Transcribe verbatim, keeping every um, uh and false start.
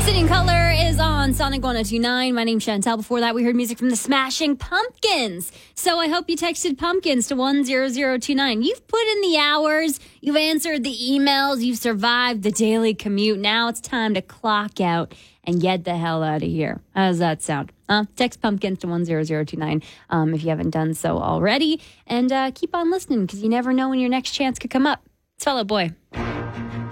Sitting Color is on Sonic one oh two point nine. My name's Chantel. Before that, we heard music from the Smashing Pumpkins. So I hope you texted Pumpkins to one zero zero two nine. You've put in the hours. You've answered the emails. You've survived the daily commute. Now it's time to clock out and get the hell out of here. How does that sound? Uh, text Pumpkins to one zero zero two nine um, if you haven't done so already. And uh, keep on listening because you never know when your next chance could come up. It's Fall Out Boy.